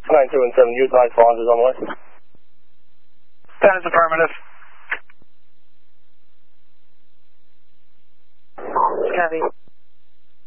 9217, you advise Fonz is on the way. That is affirmative. Copy.